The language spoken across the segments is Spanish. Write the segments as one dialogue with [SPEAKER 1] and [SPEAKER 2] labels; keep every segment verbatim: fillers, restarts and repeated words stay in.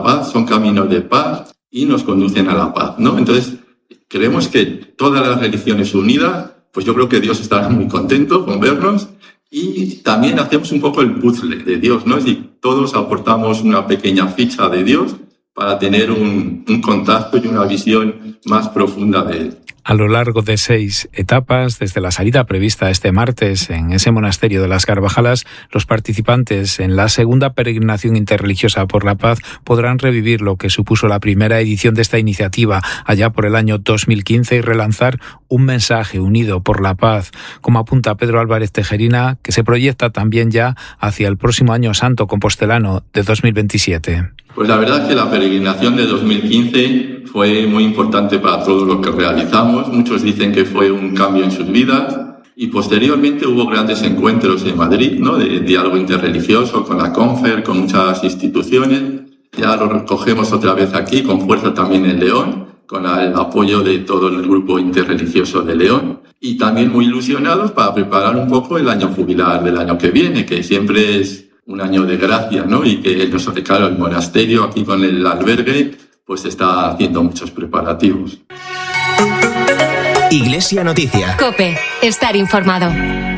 [SPEAKER 1] paz, son caminos de paz y nos conducen a la paz, ¿no? Entonces, creemos que todas las religiones unidas, pues yo creo que Dios estará muy contento con vernos, y también hacemos un poco el puzzle de Dios, ¿no? Es decir, todos aportamos una pequeña ficha de Dios para tener un, un contacto y una visión más profunda de Él.
[SPEAKER 2] A lo largo de seis etapas, desde la salida prevista este martes en ese monasterio de las Carvajalas, los participantes en la segunda peregrinación interreligiosa por la paz podrán revivir lo que supuso la primera edición de esta iniciativa allá por el año dos mil quince y relanzar un mensaje unido por la paz, como apunta Pedro Álvarez Tejerina, que se proyecta también ya hacia el próximo año santo compostelano de dos mil veintisiete.
[SPEAKER 1] Pues la verdad es que la peregrinación de dos mil quince fue muy importante para todo lo que realizamos. Muchos dicen que fue un cambio en sus vidas y posteriormente hubo grandes encuentros en Madrid, ¿no? De diálogo interreligioso con la Confer, con muchas instituciones. Ya lo recogemos otra vez aquí, con fuerza también en León, con el apoyo de todo el grupo interreligioso de León. Y también muy ilusionados para preparar un poco el año jubilar del año que viene, que siempre es un año de gracia, ¿no? Y que nosotros, claro, el monasterio aquí con el albergue, pues está haciendo muchos preparativos.
[SPEAKER 3] Iglesia Noticia.
[SPEAKER 4] COPE. Estar informado.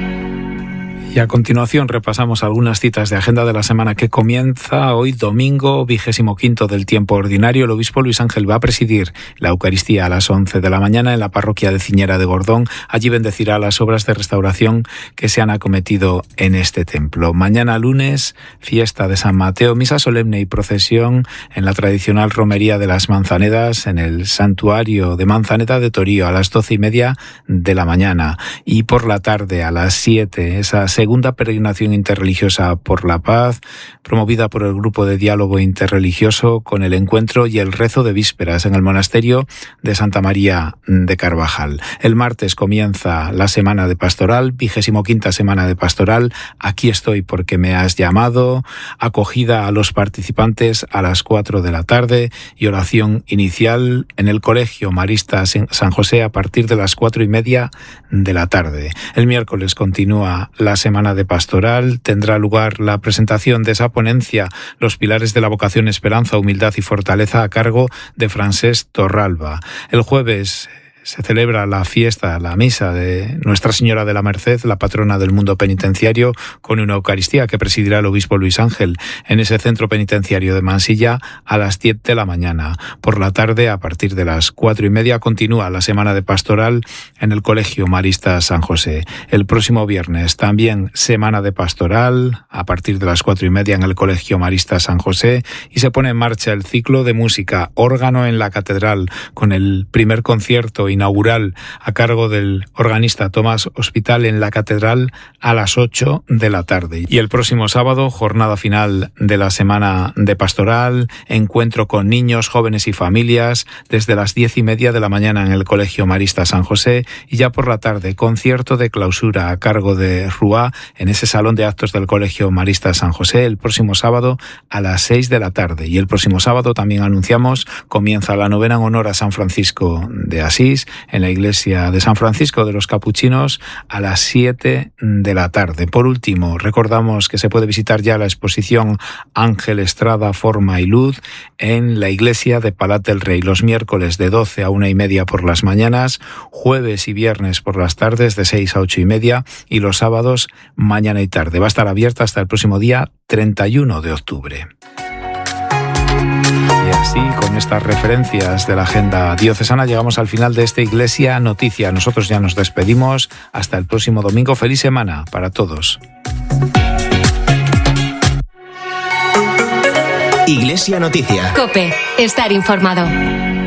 [SPEAKER 2] Y a continuación repasamos algunas citas de agenda de la semana que comienza hoy domingo, vigésimo quinto del tiempo ordinario. El obispo Luis Ángel va a presidir la Eucaristía a las once de la mañana en la parroquia de Ciñera de Gordón. Allí bendecirá las obras de restauración que se han acometido en este templo. Mañana lunes, fiesta de San Mateo, misa solemne y procesión en la tradicional romería de las Manzanedas en el santuario de Manzaneda de Torío a las doce y media de la mañana. Y por la tarde a las siete, esa segunda peregrinación interreligiosa por la paz, promovida por el Grupo de Diálogo Interreligioso, con el encuentro y el rezo de vísperas en el monasterio de Santa María de Carvajal. El martes comienza la semana de pastoral, vigésimo quinta semana de pastoral. Aquí estoy porque me has llamado, acogida a los participantes a las cuatro de la tarde y oración inicial en el Colegio Marista San José a partir de las cuatro y media de la tarde. El miércoles continúa la semana Semana de Pastoral, tendrá lugar la presentación de esa ponencia, Los pilares de la vocación, esperanza, humildad y fortaleza, a cargo de Francesc Torralba. El jueves se celebra la fiesta, la misa de Nuestra Señora de la Merced, la patrona del mundo penitenciario, con una Eucaristía que presidirá el obispo Luis Ángel en ese centro penitenciario de Mansilla a las diez de la mañana. Por la tarde, a partir de las cuatro y media, continúa la semana de pastoral en el Colegio Marista San José. El próximo viernes también semana de pastoral a partir de las cuatro y media en el Colegio Marista San José, y se pone en marcha el ciclo de música órgano en la catedral con el primer concierto inaugural a cargo del organista Tomás Hospital en la catedral a las ocho de la tarde. Y el próximo sábado, jornada final de la semana de pastoral, encuentro con niños, jóvenes y familias desde las diez y media de la mañana en el Colegio Marista San José, y ya por la tarde concierto de clausura a cargo de Rúa en ese salón de actos del Colegio Marista San José el próximo sábado a las seis de la tarde. Y el próximo sábado también anunciamos, comienza la novena en honor a San Francisco de Asís en la iglesia de San Francisco de los Capuchinos a las siete de la tarde. Por último, recordamos que se puede visitar ya la exposición Ángel Estrada, Forma y Luz en la iglesia de Palat del Rey los miércoles de doce a una y media por las mañanas, jueves y viernes por las tardes de seis a ocho y media, y los sábados mañana y tarde. Va a estar abierta hasta el próximo día treinta y uno de octubre. Y así, con estas referencias de la agenda diocesana, llegamos al final de esta Iglesia Noticia. Nosotros ya nos despedimos. Hasta el próximo domingo. Feliz semana para todos.
[SPEAKER 3] Iglesia Noticia.
[SPEAKER 4] COPE. Estar informado.